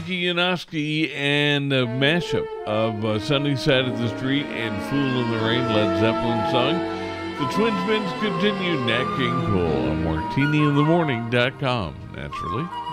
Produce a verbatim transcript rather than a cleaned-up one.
Frankie Yanofsky and a mashup of uh, Sunny Side of the Street and Fool in the Rain, Led Zeppelin song. The Twin Spins continue. Nat King Cole on martini in the morning dot com, naturally.